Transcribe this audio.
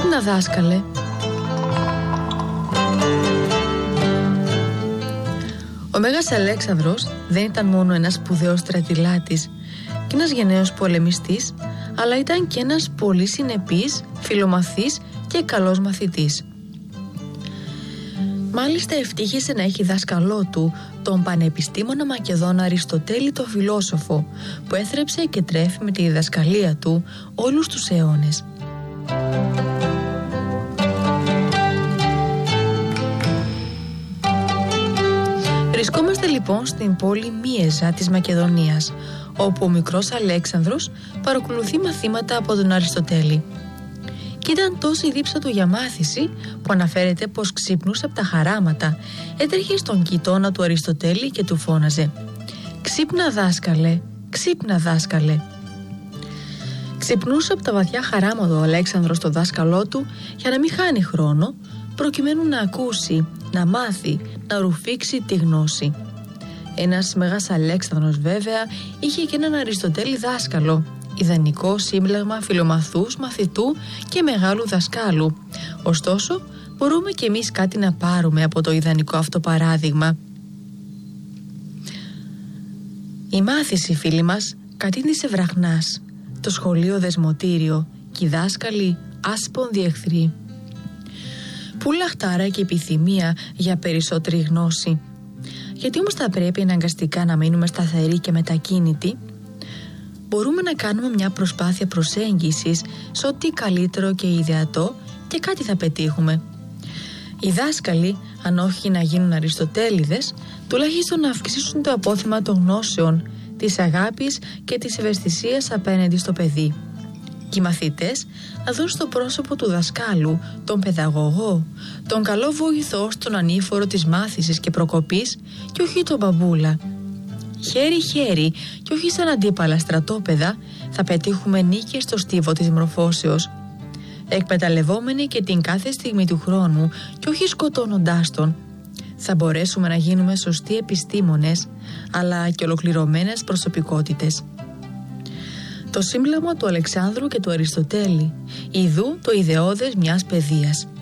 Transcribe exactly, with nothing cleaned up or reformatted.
Ξύπνα, δάσκαλε. Ο Μέγας Αλέξανδρος δεν ήταν μόνο ένας σπουδαίος στρατηλάτης και ένας γενναίος πολεμιστής, αλλά ήταν και ένας πολύ συνεπής, φιλομαθής και καλός μαθητής. Μάλιστα ευτύχησε να έχει δάσκαλό του τον πανεπιστήμονα Μακεδόνα Αριστοτέλη το φιλόσοφο, που έθρεψε και τρέφει με τη διδασκαλία του όλους τους αιώνες. Βρισκόμαστε λοιπόν στην πόλη Μίεζα της Μακεδονίας, όπου ο μικρός Αλέξανδρος παρακολουθεί μαθήματα από τον Αριστοτέλη. Και ήταν τόσο η δίψα του για μάθηση που αναφέρεται πως ξύπνουσε από τα χαράματα, έτρεχε στον κοιτώνα του Αριστοτέλη και του φώναζε «Ξύπνα, δάσκαλε, ξύπνα, δάσκαλε». Ξυπνούσε από τα βαθιά χαράματα ο Αλέξανδρος το δάσκαλό του για να μην χάνει χρόνο, προκειμένου να ακούσει, να μάθει, να ρουφήξει τη γνώση. Ένας Μέγας Αλέξανδρος βέβαια είχε και έναν Αριστοτέλη δάσκαλο, ιδανικό σύμπλεγμα φιλομαθούς, μαθητού και μεγάλου δασκάλου. Ωστόσο, μπορούμε και εμείς κάτι να πάρουμε από το ιδανικό αυτό παράδειγμα. Η μάθηση, φίλοι μας, κατήντησε βραχνάς, το σχολείο δεσμοτήριο και οι δάσκαλοι άσπονδοι εχθροί. Πού λαχτάρα και επιθυμία για περισσότερη γνώση. Γιατί όμως θα πρέπει αναγκαστικά να μείνουμε σταθεροί και μετακίνητοι? Μπορούμε να κάνουμε μια προσπάθεια προσέγγισης σε ό,τι καλύτερο και ιδεατό και κάτι θα πετύχουμε. Οι δάσκαλοι, αν όχι να γίνουν Αριστοτέληδες, τουλάχιστον να αυξήσουν το απόθυμα των γνώσεων, της αγάπης και της ευαισθησίας απέναντι στο παιδί. Και οι μαθητές να δουν στο πρόσωπο του δασκάλου τον παιδαγωγό, τον καλό βοηθό στον ανήφορο της μάθησης και προκοπής και όχι τον μπαμπούλα. Χέρι-χέρι και όχι σαν αντίπαλα στρατόπεδα θα πετύχουμε νίκη στο στίβο της μορφώσεως, εκμεταλλευόμενοι και την κάθε στιγμή του χρόνου και όχι σκοτώνοντάς τον. Θα μπορέσουμε να γίνουμε σωστοί επιστήμονες, αλλά και ολοκληρωμένες προσωπικότητες. Το σύμπλεγμα του Αλεξάνδρου και του Αριστοτέλη, ιδού το ιδεώδες μιας παιδείας.